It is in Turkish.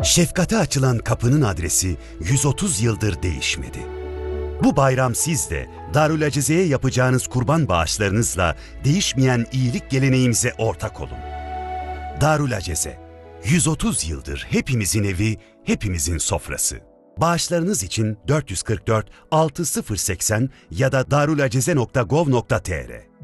Şefkate açılan kapının adresi 130 yıldır değişmedi. Bu bayram siz de Darül Acize'ye yapacağınız kurban bağışlarınızla değişmeyen iyilik geleneğimize ortak olun. Darül Acize, 130 yıldır hepimizin evi, hepimizin sofrası. Bağışlarınız için 444 6080 ya da darulacize.gov.tr